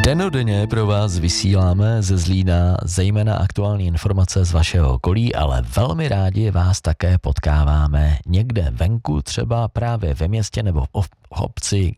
Dennodenně pro vás vysíláme ze Zlína zejména aktuální informace z vašeho okolí, ale velmi rádi vás také potkáváme někde venku, třeba právě ve městě nebo v obci,